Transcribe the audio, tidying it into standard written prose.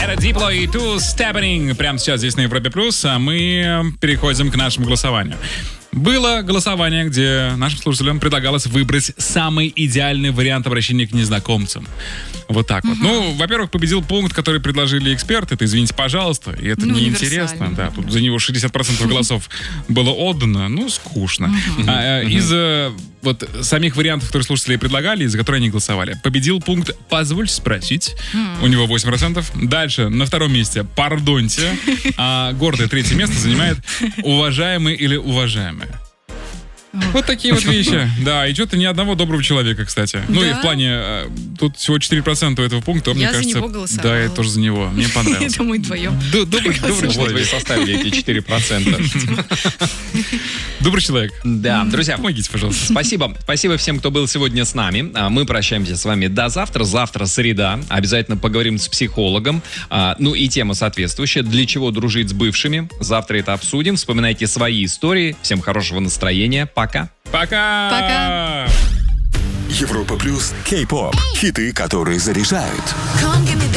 Это Diplo и Two Stepping. Прямо сейчас здесь на Европе Плюс, а мы переходим к нашему голосованию. Было голосование, где нашим слушателям предлагалось выбрать самый идеальный вариант обращения к незнакомцам. Вот так вот. Ну, во-первых, победил пункт, который предложили эксперты. Это «извините, пожалуйста». И это неинтересно. Да, тут за него 60% голосов было отдано. Ну, скучно. Из вот самих вариантов, которые слушатели предлагали, из-за которых они голосовали, победил пункт «позвольте спросить». У него 8%. Дальше, на втором месте «пардоньте». А гордое третье место занимает «уважаемый» или «уважаемая». Вот такие вот вещи. Да, и что-то ни одного доброго человека, кстати. Ну и в плане, тут всего 4% этого пункта, мне кажется... Я за него голосовала. Да, я тоже за него. Мне понравилось. Это мы вдвоем. Добрый человек. Вот вы и составили эти 4%. Добрый человек. Да, друзья. Помогите, пожалуйста. Спасибо. Спасибо всем, кто был сегодня с нами. Мы прощаемся с вами до завтра. Завтра среда. Обязательно поговорим с психологом. Ну и тема соответствующая. Для чего дружить с бывшими? Завтра это обсудим. Вспоминайте свои истории. Всем хорошего настроения. Пока. Пока. Пока. Европа Плюс Кей-поп. Хиты, которые заряжают.